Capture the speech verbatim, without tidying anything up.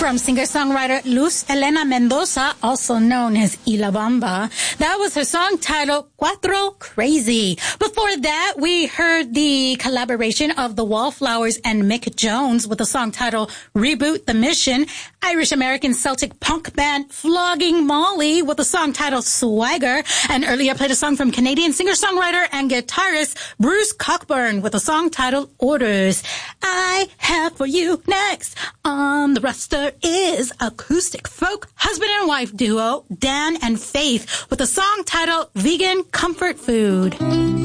from singer-songwriter Luz Helena Mendoza, also known as La Bamba. That was her song titled Cuatro Crazy. Before that, we heard the collaboration of the Wallflowers and Mick Jones with a song titled Reboot the Mission. Irish-American Celtic punk band Flogging Molly with a song titled Swagger. And earlier played a song from Canadian singer-songwriter and guitarist Bruce Cockburn with a song titled Orders. I have for you next on the roster is acoustic folk husband and wife duo Dan and Faith with a song titled Vegan Comfort Food.